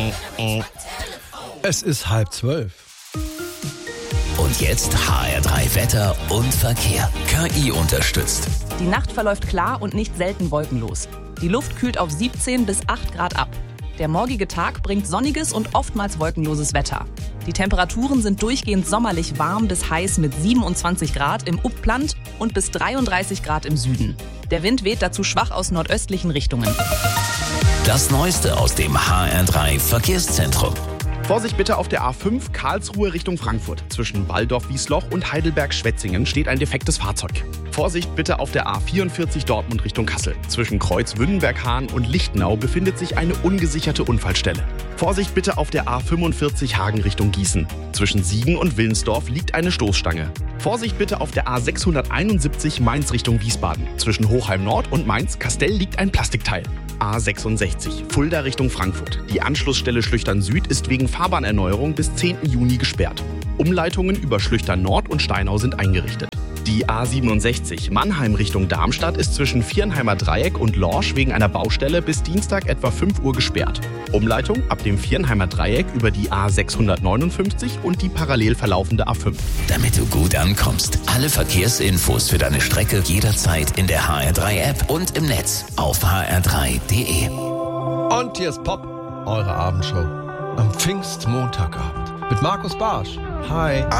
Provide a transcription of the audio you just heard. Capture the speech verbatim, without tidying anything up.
Es ist halb zwölf. Und jetzt H R drei Wetter und Verkehr. K I unterstützt. Die Nacht verläuft klar und nicht selten wolkenlos. Die Luft kühlt auf siebzehn bis acht Grad ab. Der morgige Tag bringt sonniges und oftmals wolkenloses Wetter. Die Temperaturen sind durchgehend sommerlich warm bis heiß mit siebenundzwanzig Grad im Upland und bis dreiunddreißig Grad im Süden. Der Wind weht dazu schwach aus nordöstlichen Richtungen. Das Neueste aus dem H R drei Verkehrszentrum. Vorsicht bitte auf der A fünf Karlsruhe Richtung Frankfurt. Zwischen Walldorf-Wiesloch und Heidelberg-Schwetzingen steht ein defektes Fahrzeug. Vorsicht bitte auf der A vierundvierzig Dortmund Richtung Kassel. Zwischen Kreuz Wünnenberg-Hahn und Lichtenau befindet sich eine ungesicherte Unfallstelle. Vorsicht bitte auf der A fünfundvierzig Hagen Richtung Gießen. Zwischen Siegen und Willensdorf liegt eine Stoßstange. Vorsicht bitte auf der A sechshunderteinundsiebzig Mainz Richtung Wiesbaden. Zwischen Hochheim Nord und Mainz-Kastell liegt ein Plastikteil. A sechsundsechzig Fulda Richtung Frankfurt. Die Anschlussstelle Schlüchtern Süd ist wegen Fahrbahnerneuerung bis zehnten Juni gesperrt. Umleitungen über Schlüchtern Nord und Steinau sind eingerichtet. Die A siebenundsechzig Mannheim Richtung Darmstadt ist zwischen Viernheimer Dreieck und Lorsch wegen einer Baustelle bis Dienstag etwa fünf Uhr gesperrt. Umleitung ab dem Viernheimer Dreieck über die A sechshundertneunundfünfzig und die parallel verlaufende A fünf. Damit du gut ankommst. Alle Verkehrsinfos für deine Strecke jederzeit in der H R drei App und im Netz auf h r drei punkt d e. Und hier ist Pop, eure Abendshow am Pfingstmontagabend mit Markus Barsch. Hi.